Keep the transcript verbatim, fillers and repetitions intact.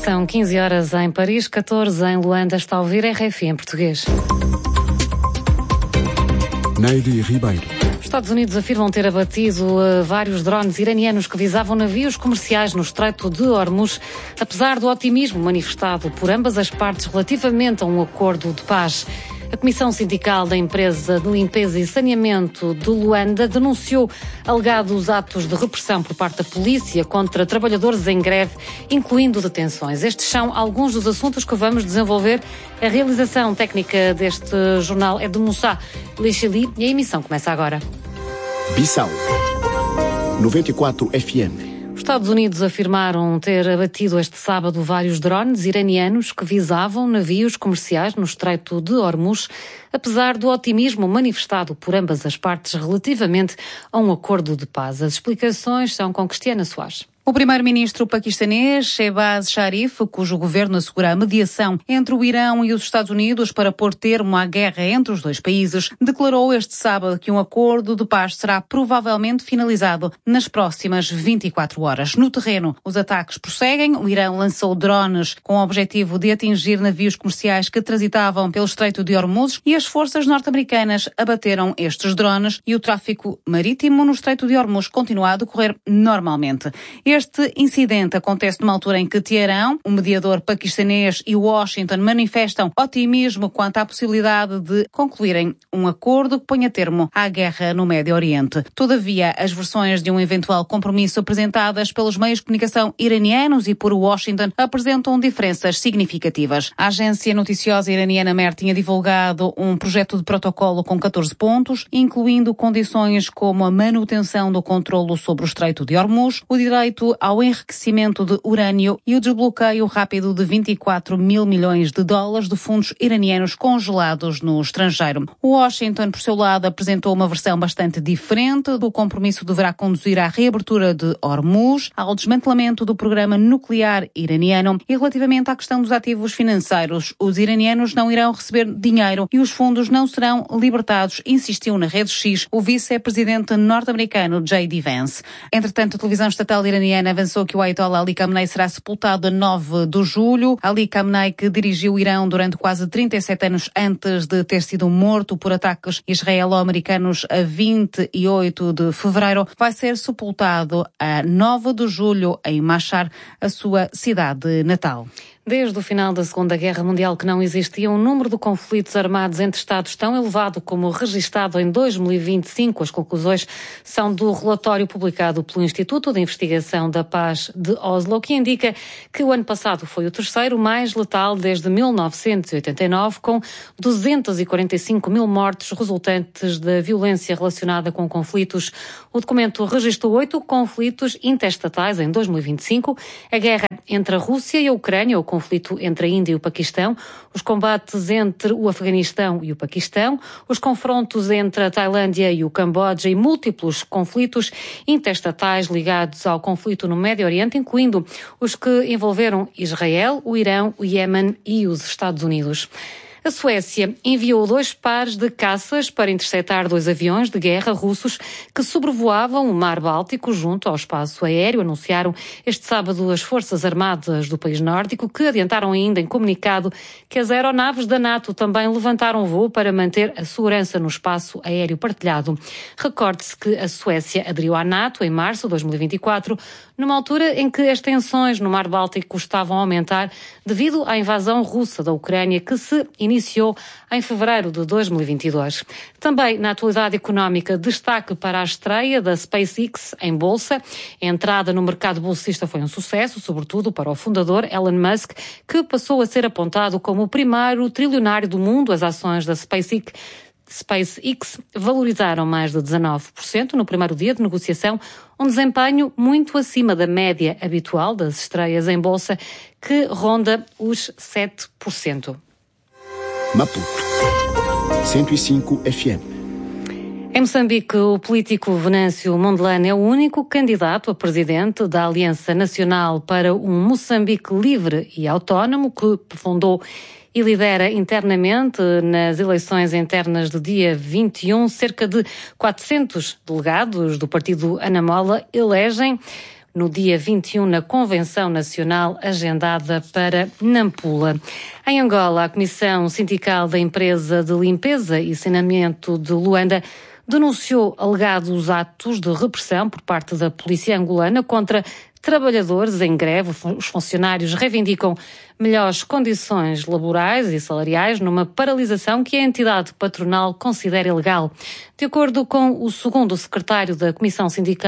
São quinze horas em Paris, catorze em Luanda. Está a ouvir R F em português. Neide Ribeiro. Os Estados Unidos afirmam ter abatido uh, vários drones iranianos que visavam navios comerciais no Estreito de Hormuz, apesar do otimismo manifestado por ambas as partes relativamente a um acordo de paz. A Comissão Sindical da Empresa de Limpeza e Saneamento de Luanda denunciou alegados atos de repressão por parte da polícia contra trabalhadores em greve, incluindo detenções. Estes são alguns dos assuntos que vamos desenvolver. A realização técnica deste jornal é de Moussa Lecheli e a emissão começa agora. Bissau noventa e quatro F M. Os Estados Unidos afirmaram ter abatido este sábado vários drones iranianos que visavam navios comerciais no Estreito de Hormuz, apesar do otimismo manifestado por ambas as partes relativamente a um acordo de paz. As explicações são com Cristiana Soares. O primeiro-ministro paquistanês, Shehbaz Sharif, cujo governo assegura a mediação entre o Irão e os Estados Unidos para pôr termo à guerra entre os dois países, declarou este sábado que um acordo de paz será provavelmente finalizado nas próximas vinte e quatro horas. No terreno, os ataques prosseguem. O Irão lançou drones com o objetivo de atingir navios comerciais que transitavam pelo Estreito de Hormuz e as forças norte-americanas abateram estes drones e o tráfico marítimo no Estreito de Hormuz continua a decorrer normalmente. Este incidente acontece numa altura em que Teherão, o mediador paquistanês e Washington manifestam otimismo quanto à possibilidade de concluírem um acordo que ponha termo à guerra no Médio Oriente. Todavia, as versões de um eventual compromisso apresentadas pelos meios de comunicação iranianos e por Washington apresentam diferenças significativas. A agência noticiosa iraniana Mer tinha divulgado um projeto de protocolo com catorze pontos, incluindo condições como a manutenção do controlo sobre o Estreito de Hormuz, o direito ao enriquecimento de urânio e o desbloqueio rápido de vinte e quatro mil milhões de dólares de fundos iranianos congelados no estrangeiro. O Washington, por seu lado, apresentou uma versão bastante diferente. Do compromisso deverá conduzir à reabertura de Hormuz, ao desmantelamento do programa nuclear iraniano e relativamente à questão dos ativos financeiros. Os iranianos não irão receber dinheiro e os fundos não serão libertados, insistiu na Rede X o vice-presidente norte-americano J D Vance. Entretanto, a televisão estatal iraniana avançou que o Ayatollah Ali Khamenei será sepultado a nove de julho. Ali Khamenei, que dirigiu o Irão durante quase trinta e sete anos antes de ter sido morto por ataques israelo-americanos a vinte e oito de fevereiro, vai ser sepultado a nove de julho em Mashhad, a sua cidade natal. Desde o final da Segunda Guerra Mundial que não existia um número de conflitos armados entre Estados tão elevado como o registado em dois mil e vinte e cinco. As conclusões são do relatório publicado pelo Instituto de Investigação da Paz de Oslo, que indica que o ano passado foi o terceiro mais letal desde mil novecentos e oitenta e nove, com duzentos e quarenta e cinco mil mortes resultantes da violência relacionada com conflitos. O documento registrou oito conflitos interestatais em dois mil e vinte e cinco, a guerra entre a Rússia e a Ucrânia, o conflito entre a Índia e o Paquistão, os combates entre o Afeganistão e o Paquistão, os confrontos entre a Tailândia e o Camboja e múltiplos conflitos interestatais ligados ao conflito no Médio Oriente, incluindo os que envolveram Israel, o Irão, o Iémen e os Estados Unidos. A Suécia enviou dois pares de caças para interceptar dois aviões de guerra russos que sobrevoavam o Mar Báltico junto ao espaço aéreo, anunciaram este sábado as Forças Armadas do país nórdico, que adiantaram ainda em comunicado que as aeronaves da NATO também levantaram voo para manter a segurança no espaço aéreo partilhado. Recorde-se que a Suécia aderiu à NATO em março de dois mil e vinte e quatro, numa altura em que as tensões no Mar Báltico estavam a aumentar devido à invasão russa da Ucrânia, que se iniciou em fevereiro de dois mil e vinte e dois. Também na atualidade económica, destaque para a estreia da SpaceX em bolsa. A entrada no mercado bolsista foi um sucesso, sobretudo para o fundador Elon Musk, que passou a ser apontado como o primeiro trilionário do mundo. As ações da SpaceX SpaceX valorizaram mais de dezanove por cento no primeiro dia de negociação, um desempenho muito acima da média habitual das estreias em bolsa, que ronda os sete por cento. Maputo cento e cinco F M. Em Moçambique, o político Venâncio Mondlane é o único candidato a presidente da Aliança Nacional para um Moçambique Livre e Autónomo, que fundou e lidera internamente nas eleições internas do dia vinte e um. Cerca de quatrocentos delegados do partido Anamola elegem no dia vinte e um na Convenção Nacional agendada para Nampula. Em Angola, a Comissão Sindical da Empresa de Limpeza e Saneamento de Luanda denunciou alegados atos de repressão por parte da polícia angolana contra trabalhadores em greve. Os funcionários reivindicam melhores condições laborais e salariais numa paralisação que a entidade patronal considera ilegal. De acordo com o segundo secretário da Comissão Sindical